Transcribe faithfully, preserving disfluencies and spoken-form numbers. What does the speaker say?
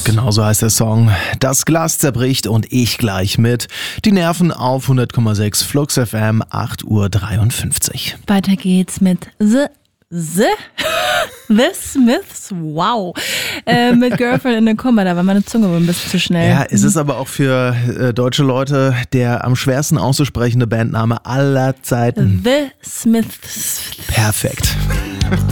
Genau so heißt der Song. Das Glas zerbricht und ich gleich mit. Die Nerven auf hundert Komma sechs Flux F M, acht Uhr dreiundfünfzig. Weiter geht's mit The The The Smiths, wow. Äh, mit Girlfriend in a Coma, da war meine Zunge wohl ein bisschen zu schnell. Ja, es ist aber auch für äh, deutsche Leute der am schwersten auszusprechende Bandname aller Zeiten. The Smiths. Perfekt.